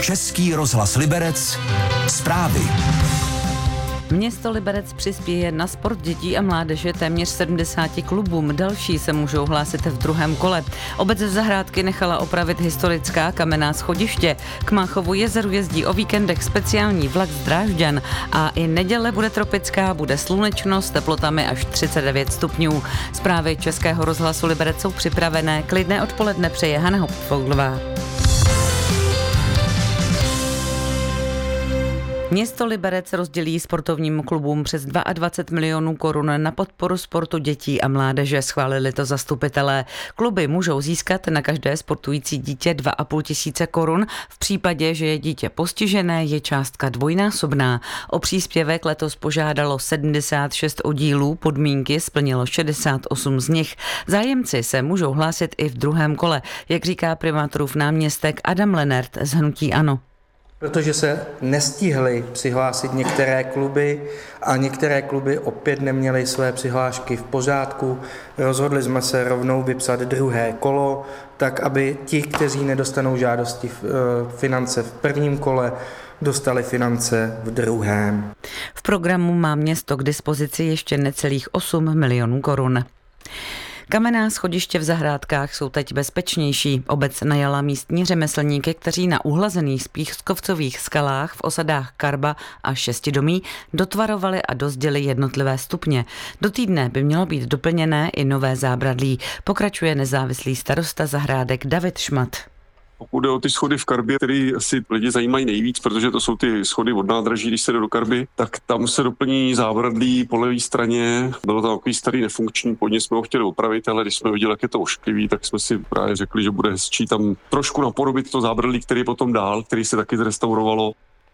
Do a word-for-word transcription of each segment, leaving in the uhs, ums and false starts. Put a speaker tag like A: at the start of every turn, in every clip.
A: Český rozhlas Liberec. Zprávy.
B: Město Liberec přispěje na sport dětí a mládeže téměř sedmdesáti klubům. Další se můžou hlásit v druhém kole. Obec z zahrádky nechala opravit historická kamenná schodiště. K Máchovu jezeru jezdí o víkendech speciální vlak z Drážďan a i neděle bude tropická, bude slunečno s teplotami až třicet devět stupňů. Zprávy Českého rozhlasu Liberec jsou připravené. Klidné odpoledne přeje Hana Hopfoglová. Město Liberec rozdělí sportovním klubům přes dvacet dva milionů korun na podporu sportu dětí a mládeže, schválili to zastupitelé. Kluby můžou získat na každé sportující dítě dva a půl tisíce korun. V případě, že je dítě postižené, je částka dvojnásobná. O příspěvek letos požádalo sedmdesát šest oddílů, podmínky splnilo šedesát osm z nich. Zájemci se můžou hlásit i v druhém kole, jak říká primátorův náměstek Adam Lenert z hnutí ANO.
C: Protože se nestihly přihlásit některé kluby a některé kluby opět neměly své přihlášky v pořádku, rozhodli jsme se rovnou vypsat druhé kolo, tak aby ti, kteří nedostanou žádosti finance v prvním kole, dostali finance v druhém.
B: V programu má město k dispozici ještě necelých osm milionů korun. Kamenná schodiště v zahrádkách jsou teď bezpečnější. Obec najala místní řemeslníky, kteří na uhlazených pískovcových skalách v osadách Karba a Šestidomí dotvarovali a dozděli jednotlivé stupně. Do týdne by mělo být doplněné i nové zábradlí. Pokračuje nezávislý starosta zahrádek David Šmat.
D: Pokud jde o ty schody v Karbě, které asi lidi zajímají nejvíc, protože to jsou ty schody od nádraží, když se jde do Karby, tak tam se doplní zábradlí po levé straně. Bylo tam takový starý nefunkční, původně jsme ho chtěli opravit, ale když jsme viděli, jak je to ošklivý, tak jsme si právě řekli, že bude hezčí tam trošku napodobit to zábradlí, který je potom dál, který se taky zrestaurovalo.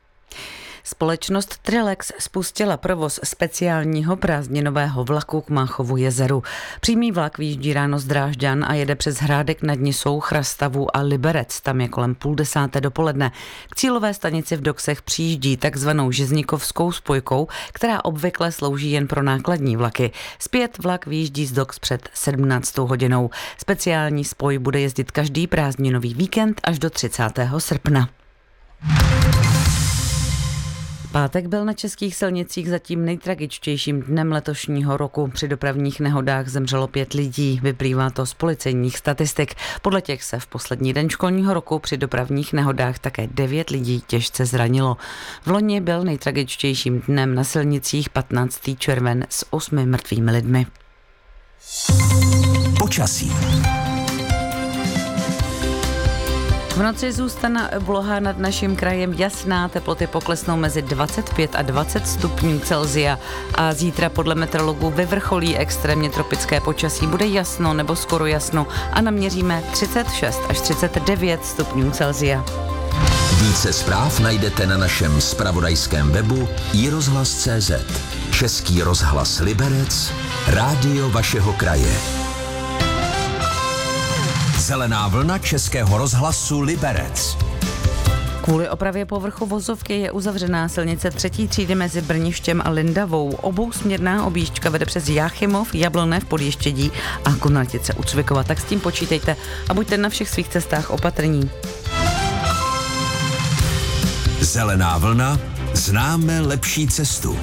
B: Společnost Trilex spustila provoz speciálního prázdninového vlaku k Máchovu jezeru. Přímý vlak vyjíždí ráno z Drážďan a jede přes Hrádek nad Nisou, Chrastavu a Liberec. Tam je kolem půl desáté dopoledne. K cílové stanici v Doksech přijíždí takzvanou žeznikovskou spojkou, která obvykle slouží jen pro nákladní vlaky. Zpět vlak vyjíždí z Doks před sedmnáctou hodinou. Speciální spoj bude jezdit každý prázdninový víkend až do třicátého srpna. Pátek byl na českých silnicích zatím nejtragičtějším dnem letošního roku. Při dopravních nehodách zemřelo pět lidí, vyplývá to z policejních statistik. Podle těch se v poslední den školního roku při dopravních nehodách také devět lidí těžce zranilo. V loni byl nejtragičtějším dnem na silnicích patnáctého června s osmi mrtvými lidmi.
A: Počasí.
B: V noci zůstane obloha nad naším krajem jasná, teploty poklesnou mezi dvacet pět a dvacet stupňů Celsia a zítra podle meteorologů vyvrcholí extrémně tropické počasí. Bude jasno nebo skoro jasno a naměříme třicet šest až třicet devět stupňů Celsia.
A: Více zpráv najdete na našem zpravodajském webu i rozhlas tečka cé zet. Český rozhlas Liberec, rádio vašeho kraje. Zelená vlna Českého rozhlasu Liberec.
B: Kvůli opravě povrchu vozovky je uzavřená silnice třetí třídy mezi Brništěm a Lindavou. Obousměrná objížďka vede přes Jáchymov, Jabloné v Podještědí a Konratice u Cvikova. Tak s tím počítejte a buďte na všech svých cestách opatrní.
A: Zelená vlna, známe lepší cestu.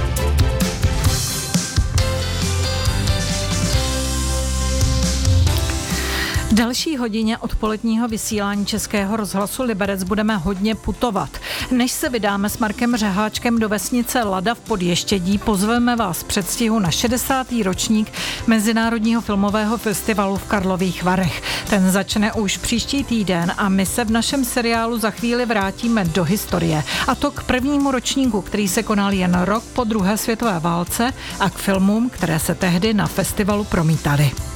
E: V další hodině odpoledního vysílání Českého rozhlasu Liberec budeme hodně putovat. Než se vydáme s Markem Řeháčkem do vesnice Lada v Podještědí, pozveme vás v předstihu na šedesátý ročník Mezinárodního filmového festivalu v Karlových Varech. Ten začne už příští týden a my se v našem seriálu za chvíli vrátíme do historie. A to k prvnímu ročníku, který se konal jen rok po druhé světové válce a k filmům, které se tehdy na festivalu promítaly.